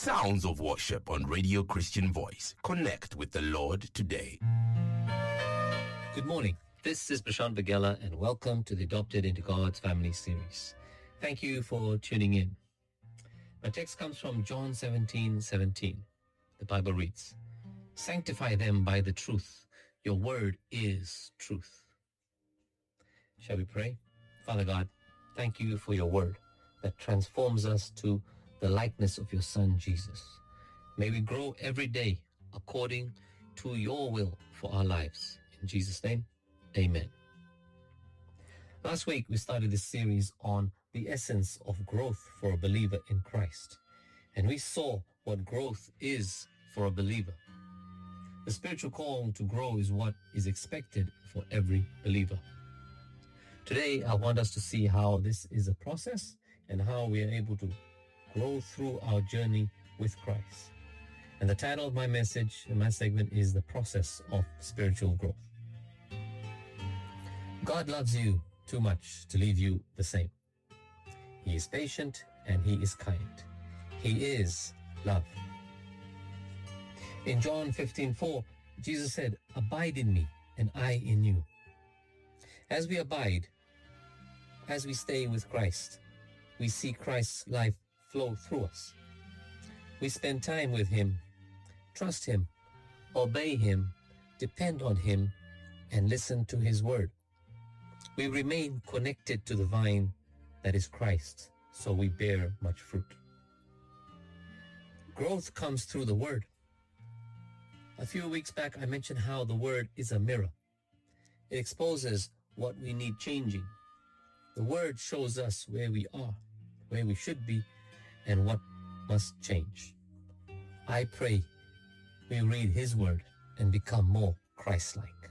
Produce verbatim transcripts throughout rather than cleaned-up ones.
Sounds of worship on Radio Christian Voice. Connect with the Lord today. Good morning. This is Prashant Bagela, and welcome to the Adopted into God's Family series. Thank you for tuning in. My text comes from John seventeen seventeen. The Bible reads, "Sanctify them by the truth. Your word is truth." Shall we pray? Father God, thank you for your word that transforms us to the likeness of your Son, Jesus. May we grow every day according to your will for our lives. In Jesus' name, amen. Last week, we started this series on the essence of growth for a believer in Christ. And we saw what growth is for a believer. The spiritual call to grow is what is expected for every believer. Today, I want us to see how this is a process and how we are able to grow through our journey with Christ. And the title of my message and my segment is The Process of Spiritual Growth. God loves you too much to leave you the same. He is patient and he is kind. He is love. In John fifteen four, Jesus said, "Abide in me and I in you." As we abide, as we stay with Christ, we see Christ's life flow through us. We spend time with him, trust him, obey him, depend on him, and listen to his word. We remain connected to the vine that is Christ, so we bear much fruit. Growth comes through the word. A few weeks back, I mentioned how the word is a mirror. It exposes what we need changing. The word shows us where we are, where we should be, and what must change. I pray we read his word and become more Christ-like.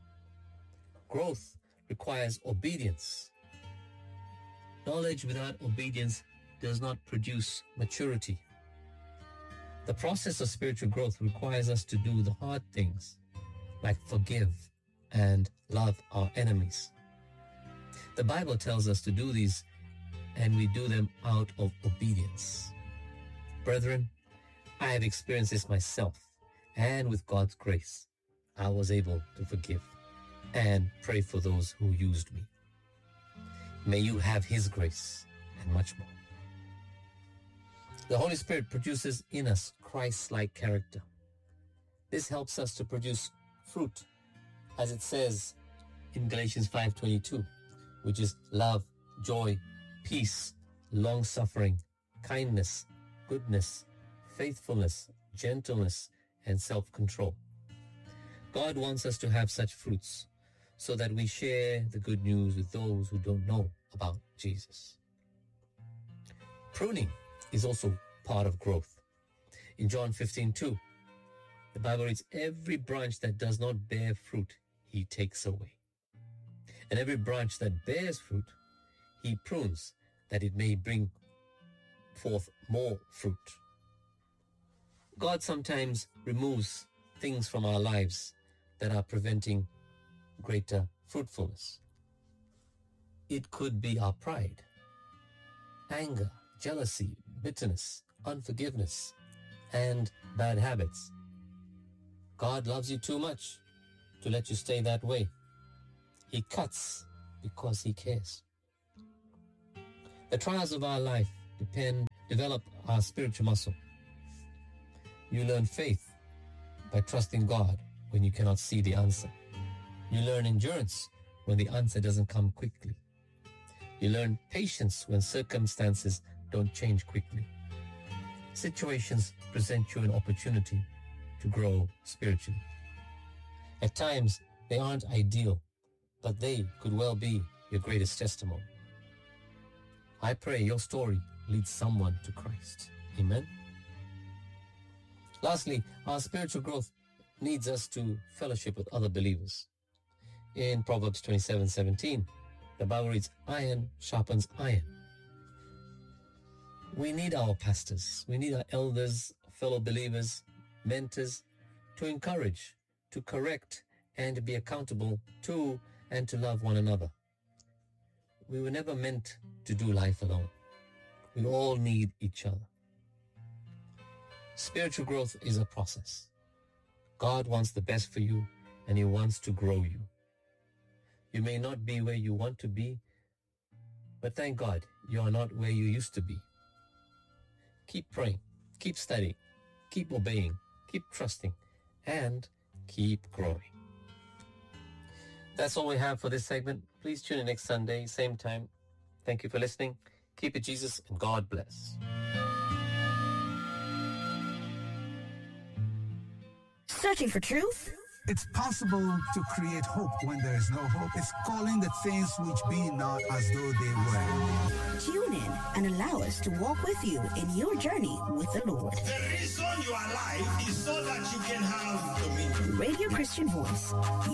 Growth requires obedience. Knowledge without obedience does not produce maturity. The process of spiritual growth requires us to do the hard things, like forgive and love our enemies. The Bible tells us to do these, and we do them out of obedience. Brethren, I have experienced this myself, and with God's grace, I was able to forgive and pray for those who used me. May you have his grace and much more. The Holy Spirit produces in us Christ-like character. This helps us to produce fruit, as it says in Galatians five twenty-two, which is love, joy, peace, long-suffering, kindness, goodness, faithfulness, gentleness, and self-control. God wants us to have such fruits so that we share the good news with those who don't know about Jesus. Pruning is also part of growth. In John fifteen two, the Bible reads, "Every branch that does not bear fruit, he takes away. And every branch that bears fruit, he prunes, that it may bring forth more fruit." God sometimes removes things from our lives that are preventing greater fruitfulness. It could be our pride, anger, jealousy, bitterness, unforgiveness, and bad habits. God loves you too much to let you stay that way. He cuts because he cares. The trials of our life depend, develop our spiritual muscle. You learn faith by trusting God when you cannot see the answer. You learn endurance when the answer doesn't come quickly. You learn patience when circumstances don't change quickly. Situations present you an opportunity to grow spiritually. At times, they aren't ideal, but they could well be your greatest testimony. I pray your story leads someone to Christ. Amen. Lastly, our spiritual growth needs us to fellowship with other believers. In Proverbs twenty-seven seventeen, the Bible reads, "Iron sharpens iron." We need our pastors, we need our elders, fellow believers, mentors to encourage, to correct, and to be accountable to and to love one another. We were never meant to do life alone. We all need each other. Spiritual growth is a process. God wants the best for you, and he wants to grow you. You may not be where you want to be, but thank God you are not where you used to be. Keep praying, keep studying, keep obeying, keep trusting, and keep growing. That's all we have for this segment. Please tune in next Sunday, same time. Thank you for listening. Keep it Jesus, and God bless. Searching for truth? It's possible to create hope when there is no hope. It's calling the things which be not as though they were. Tune in and allow us to walk with you in your journey with the Lord. The reason you are alive is so that you can have dominion. Radio Christian Voice.